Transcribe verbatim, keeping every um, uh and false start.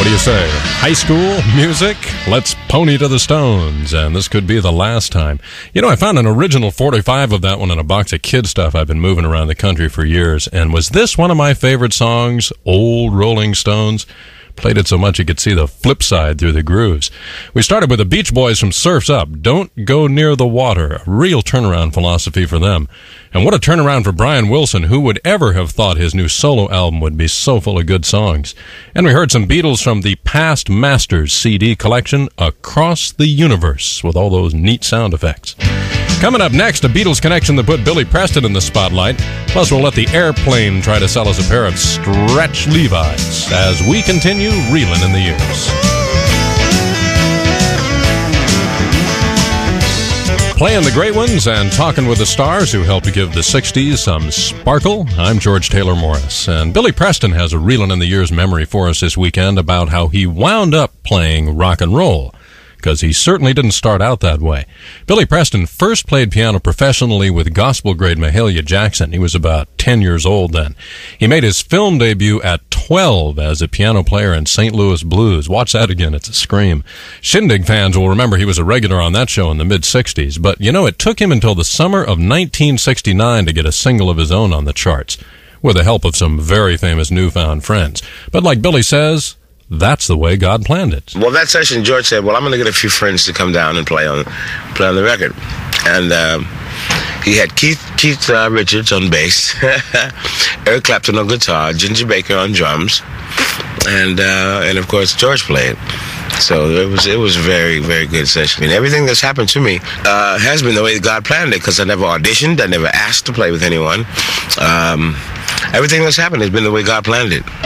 do you say? High school music? Let's pony to the Stones, and this could be the last time. You know, I found an original forty-five of that one in a box of kid stuff I've been moving around the country for years, and was this one of my favorite songs, Old Rolling Stones? Played it so much you could see the flip side through the grooves. We started with the Beach Boys from Surf's Up, Don't Go Near the Water, a real turnaround philosophy for them. And what a turnaround for Brian Wilson, who would ever have thought his new solo album would be so full of good songs. And we heard some Beatles from the Past Masters C D collection, Across the Universe, with all those neat sound effects. Coming up next, a Beatles connection that put Billy Preston in the spotlight. Plus, we'll let the Airplane try to sell us a pair of Stretch Levi's as we continue reeling in the years. Playing the great ones and talking with the stars who helped to give the sixties some sparkle. I'm George Taylor Morris, and Billy Preston has a reeling in the years memory for us this weekend about how he wound up playing rock and roll, because he certainly didn't start out that way. Billy Preston first played piano professionally with gospel-grade Mahalia Jackson. He was about ten years old then. He made his film debut at twelve as a piano player in Saint Louis Blues. Watch that again, it's a scream. Shindig fans will remember he was a regular on that show in the mid-sixties. But, you know, it took him until the summer of nineteen sixty-nine to get a single of his own on the charts, with the help of some very famous newfound friends. But like Billy says, that's the way God planned it. Well, that session, George said, well, I'm going to get a few friends to come down and play on play on the record. And um, he had Keith Keith uh, Richards on bass, Eric Clapton on guitar, Ginger Baker on drums, and uh, and of course George played. So it was it was a very, very good session. And everything that's happened to me uh, has been the way God planned it, because I never auditioned, I never asked to play with anyone. Um, everything that's happened has been the way God planned it.